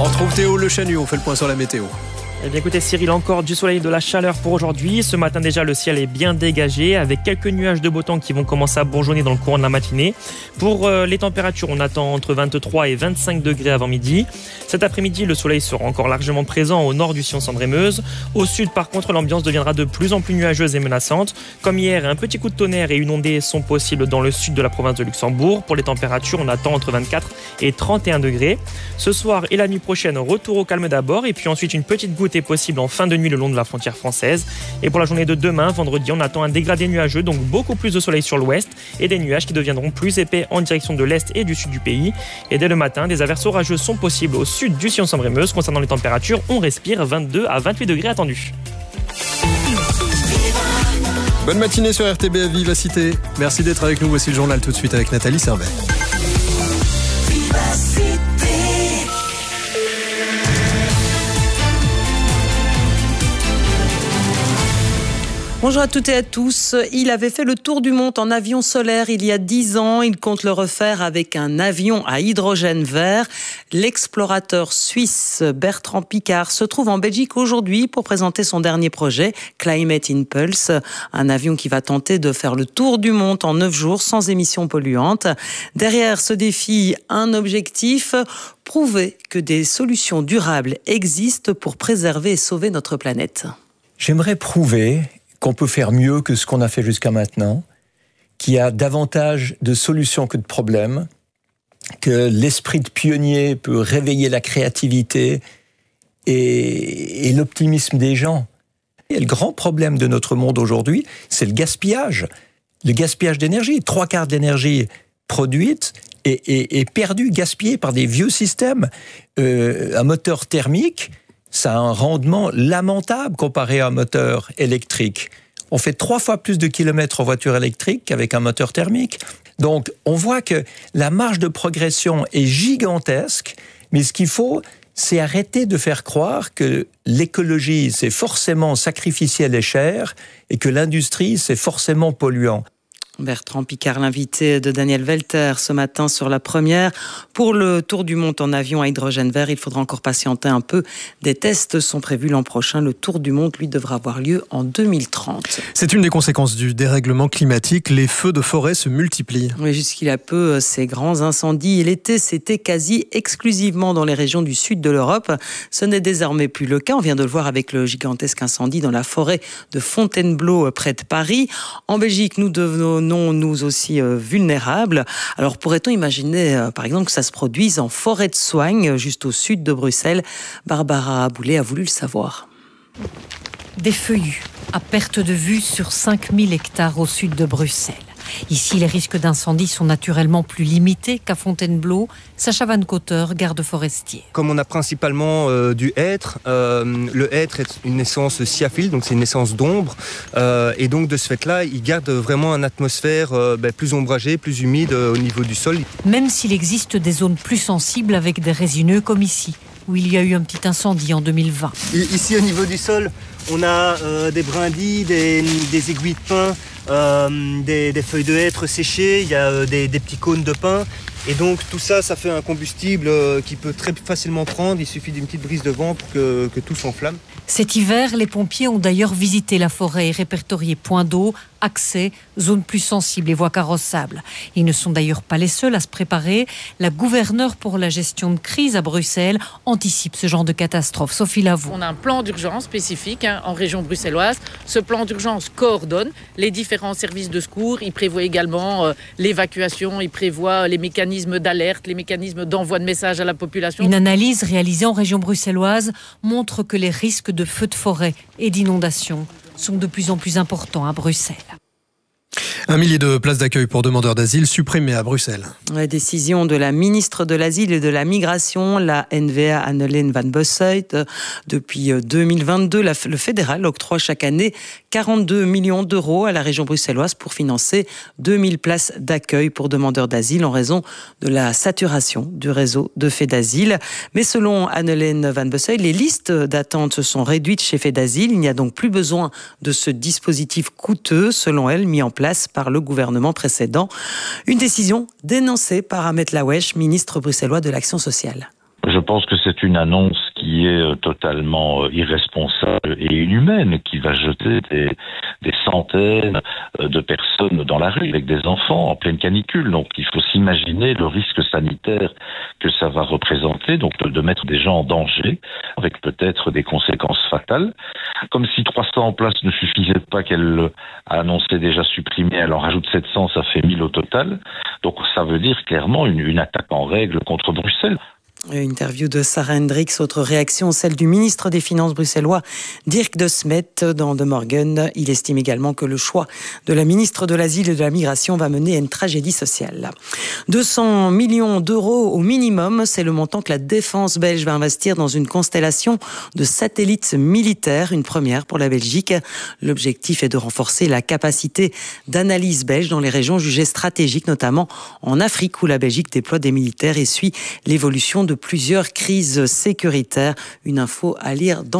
On retrouve Théo Le Chanu, on fait le point sur la météo. Eh bien écoutez Cyril, encore du soleil et de la chaleur pour aujourd'hui. Ce matin déjà le ciel est bien dégagé avec quelques nuages de beau temps qui vont commencer à bourgeonner dans le courant de la matinée. Pour les températures, on attend entre 23 et 25 degrés avant midi. Cet après-midi, le soleil sera encore largement présent au nord du sillon Sambre-et-Meuse. Au sud, par contre, l'ambiance deviendra de plus en plus nuageuse et menaçante. Comme hier, un petit coup de tonnerre et une ondée sont possibles dans le sud de la province de Luxembourg. Pour les températures, on attend entre 24 et 31 degrés. Ce soir et la nuit prochaine, retour au calme d'abord et puis ensuite une petite goutte est possible en fin de nuit le long de la frontière française. Et pour la journée de demain, vendredi, on attend un dégradé nuageux, donc beaucoup plus de soleil sur l'ouest et des nuages qui deviendront plus épais en direction de l'est et du sud du pays. Et dès le matin, des averses orageuses sont possibles au sud du sillon Sambre-et-Meuse. Concernant les températures, on respire 22 à 28 degrés attendus. Bonne matinée sur RTBF Vivacité. Merci d'être avec nous. Voici le journal tout de suite avec Nathalie Servet. Bonjour à toutes et à tous. Il avait fait le tour du monde en avion solaire il y a 10 ans. Il compte le refaire avec un avion à hydrogène vert. L'explorateur suisse Bertrand Piccard se trouve en Belgique aujourd'hui pour présenter son dernier projet, Climate Impulse, un avion qui va tenter de faire le tour du monde en 9 jours sans émissions polluantes. Derrière ce défi, un objectif, prouver que des solutions durables existent pour préserver et sauver notre planète. J'aimerais prouver qu'on peut faire mieux que ce qu'on a fait jusqu'à maintenant, qu'il y a davantage de solutions que de problèmes, que l'esprit de pionnier peut réveiller la créativité et l'optimisme des gens. Et le grand problème de notre monde aujourd'hui, c'est le gaspillage d'énergie. 3/4 de l'énergie produite est perdue, gaspillée par des vieux systèmes. Un moteur thermique, ça a un rendement lamentable comparé à un moteur électrique. On fait 3 fois plus de kilomètres en voiture électrique qu'avec un moteur thermique. Donc, on voit que la marge de progression est gigantesque, mais ce qu'il faut, c'est arrêter de faire croire que l'écologie, c'est forcément sacrificiel et cher, et que l'industrie, c'est forcément polluant. Bertrand Piccard, l'invité de Daniel Welter ce matin sur La Première. Pour le tour du monde en avion à hydrogène vert, il faudra encore patienter un peu. Des tests sont prévus l'an prochain. Le tour du monde, lui, devra avoir lieu en 2030. C'est une des conséquences du dérèglement climatique. Les feux de forêt se multiplient. Oui, jusqu'il y a peu, ces grands incendies. Et l'été, c'était quasi exclusivement dans les régions du sud de l'Europe. Ce n'est désormais plus le cas. On vient de le voir avec le gigantesque incendie dans la forêt de Fontainebleau, près de Paris. En Belgique, nous devenons nous aussi vulnérables. Alors pourrait-on imaginer par exemple que ça se produise en forêt de Soignes, juste au sud de Bruxelles? Barbara Boulet a voulu le savoir. Des feuillus à perte de vue sur 5000 hectares au sud de Bruxelles. Ici, les risques d'incendie sont naturellement plus limités qu'à Fontainebleau. Sacha Van Cotter, garde forestier. Comme on a principalement du hêtre, le hêtre est une essence sciaphile, donc c'est une essence d'ombre. Et donc de ce fait-là, il garde vraiment une atmosphère plus ombragée, plus humide au niveau du sol. Même s'il existe des zones plus sensibles avec des résineux comme ici, où il y a eu un petit incendie en 2020. Ici, au niveau du sol, on a des brindilles, des aiguilles de pin, des feuilles de hêtre séchées, il y a des petits cônes de pin. Et donc tout ça, ça fait un combustible qui peut très facilement prendre. Il suffit d'une petite brise de vent pour que tout s'enflamme. Cet hiver, les pompiers ont d'ailleurs visité la forêt et répertorié points d'eau, accès, zones plus sensibles et voies carrossables. Ils ne sont d'ailleurs pas les seuls à se préparer. La gouverneure pour la gestion de crise à Bruxelles anticipe ce genre de catastrophe. Sophie Lavaux. On a un plan d'urgence spécifique en région bruxelloise. Ce plan d'urgence coordonne les différents services de secours. Il prévoit également l'évacuation, il prévoit les mécanismes d'alerte, les mécanismes d'envoi de messages à la population. Une analyse réalisée en région bruxelloise montre que les risques de feux de forêt et d'inondations sont de plus en plus importants à Bruxelles. 1 millier de places d'accueil pour demandeurs d'asile supprimées à Bruxelles. La décision de la ministre de l'Asile et de la Migration, la NVA Annelien van Bossuyt. Depuis 2022, le fédéral octroie chaque année 42 millions d'euros à la région bruxelloise pour financer 2000 places d'accueil pour demandeurs d'asile en raison de la saturation du réseau de FEDASIL. Mais selon Annelien van Bossuyt, les listes d'attente se sont réduites chez FEDASIL. Il n'y a donc plus besoin de ce dispositif coûteux, selon elle, mis en place par le gouvernement précédent. Une décision dénoncée par Ahmed Laoueche, ministre bruxellois de l'Action sociale. Je pense pense que c'est une annonce qui est totalement irresponsable et inhumaine, qui va jeter des centaines de personnes dans la rue avec des enfants en pleine canicule. Donc il faut s'imaginer le risque sanitaire que ça va représenter, donc de mettre des gens en danger, avec peut-être des conséquences fatales. Comme si 300 places ne suffisaient pas, qu'elle a annoncé déjà supprimer, elle en rajoute 700, ça fait 1000 au total. Donc ça veut dire clairement une attaque en règle contre Bruxelles. Interview de Sarah Hendricks. Autre réaction, celle du ministre des Finances bruxellois, Dirk De Smet, dans De Morgen. Il estime également que le choix de la ministre de l'Asile et de la Migration va mener à une tragédie sociale. 200 millions d'euros au minimum, c'est le montant que la défense belge va investir dans une constellation de satellites militaires, une première pour la Belgique. L'objectif est de renforcer la capacité d'analyse belge dans les régions jugées stratégiques, notamment en Afrique où la Belgique déploie des militaires et suit l'évolution de plusieurs crises sécuritaires. Une info à lire dans